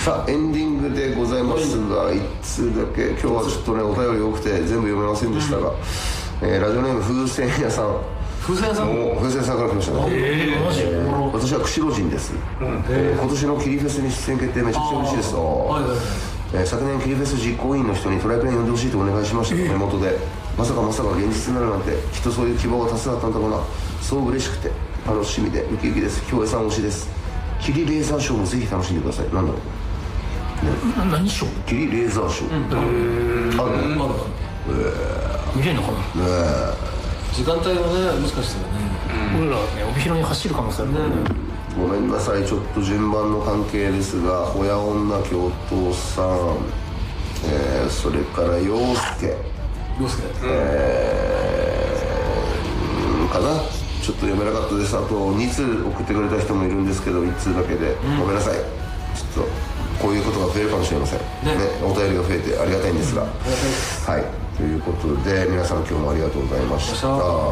さあエンディングでございますが、1通だけ今日はちょっとねお便り多くて全部読めませんでしたが、ラジオネーム風船屋さん。 風船屋さんから来ましたね。 マジ私は釧路人です。今年のキリフェスに出演決定、めちゃくちゃ嬉しいです。昨年キリフェス実行委員の人にトライペン呼んでほしいとお願いしました。目元でまさか現実になるなんて、きっとそういう希望が多数あったんだろうな。そう嬉しくて楽しみでウキウキです。京平さん推しです。キリレーザーショーもぜひ楽しんでください。なんだろう、 何ショー？ キリレーザーショー、ある見れるのかな。時間帯はね、もしかしたらね、俺らね帯広に走る可能性あるからね。 ごめんなさい、ちょっと順番の関係ですが、ホヤ女教頭さん、それから陽介かな、ちょっと読めなかったです。あと2通送ってくれた人もいるんですけど、1通だけで、ごめんなさい。ちょっとこういうことが増えるかもしれませんね。お便りが増えてありがたいんですが、はい、ということで皆さん今日もありがとうございました。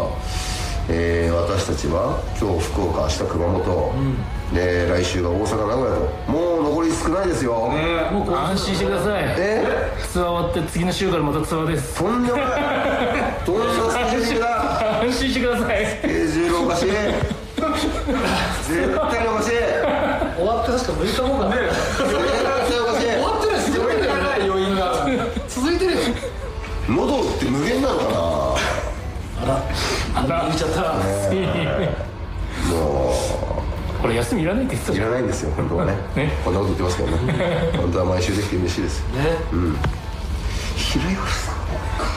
私たちは今日福岡、明日熊本、で来週は大阪、名古屋と、もう残り少ないですよ。 もう安心してください。ツアー終わって次の週からまたツアーです。 とんでもないどんなスケジュールだ。 安心してください。 スケジュールおかしい絶対におかしい。 終わって確か6日後かね。 絶対おかしい。 終わってない、すごいんだよね、余韻が続いてるよ。 喉って無限なのかな。 言っちゃった。 もうこれ休みいらないって言ってたじゃん。 いらないんですよ本当はね。こんなこと言ってますけどね。本当は毎週できて嬉しいですね。平井さん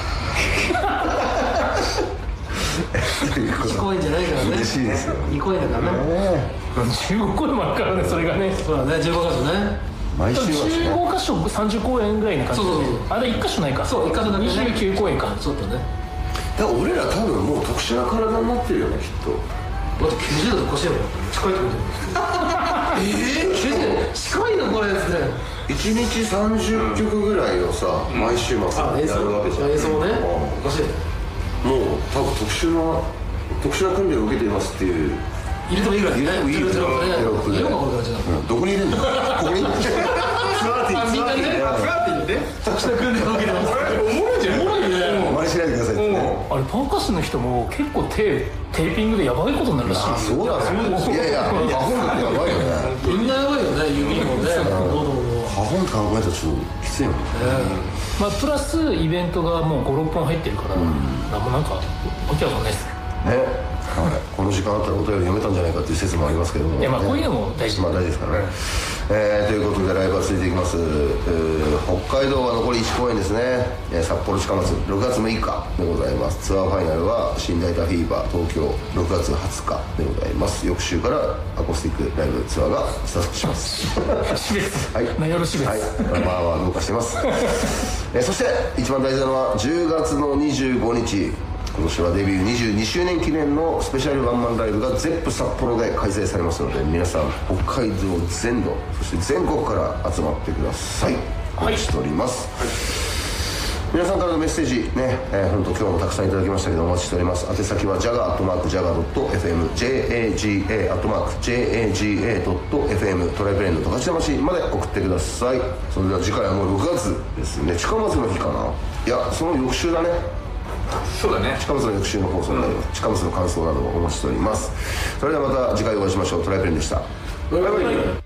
2公演じゃないからね。 嬉しいですよ。 2公演だからね。15公演もあるからね、それがね。そうだね、15箇所ね。 毎週は 15箇所30公演ぐらいの感じで。あれ1箇所ないか。そう、1箇所だけ29公演か。そうだね。 だから俺ら多分もう特殊な体になってるよね、きっと。 だって90度と越しやろ。近いってこと近いのこれですね。 1日30曲ぐらいをさ、毎週末やるわけじゃん。 演奏もね、おかしい。 もう多分特殊な訓練を受けていますっていう。 入れてもいいぐらい。入れてもいいぐらい。入れようかこれからじゃあ。 どこに入れんの？ここに。ツアーティー。 みんなね。ツアーティーで特殊な訓練を受けてます。おもろいじゃん。おもろいね。 真似しないでくださいってね。 あれパーカッションの人も結構テーピングでやばいことになるらしい。 そうだね。いやいや、花本ってやばいよね。 みんなやばいよね、指もね。喉も。 花本考えたらちょっときついもんね。 まあプラスイベントがもう5、6本入ってるから、もうなんかわけわかんないですね。 この時間あったらお便り読めたんじゃないかっていう説もありますけども、 いやまあこういうのも大事、 大事ですからね。ということでライブは続いていきます。北海道は残り1公演ですね。札幌近松6月6日でございます。ツアーファイナルは新大田フィーバー東京6月20日でございます。翌週からアコースティックライブツアーがスタートします。 死別、 はい、 名寄死別、 はい、まあどうかしてますそして一番大事なのは10月の25日、今年はデビュー22周年記念のスペシャルワンマンライブがゼップ札幌で開催されますので、皆さん北海道全土そして全国から集まってください。お待ちしております、皆さんからのメッセージね、本当今日もたくさんいただきましたけどお待ちしております。宛先は jaga@jaga.fm jaga.jaga.fm トライプレーンの十勝魂まで送ってください。それでは次回はもう6月ですね。近松の日かな。いやその翌週だね。 そうだね。 近松の翌週の放送になります。近松の感想などもお待ちしております。それではまた次回お会いしましょう。トライプレーンでした。バイバイ。